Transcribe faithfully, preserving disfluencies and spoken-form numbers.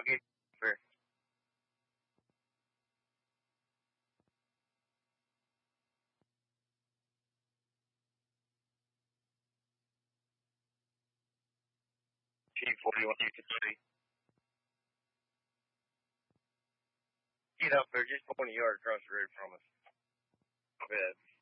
I'll get for. Team forty-one, you can see. Get up there, just twenty yards across the road from us. Go ahead.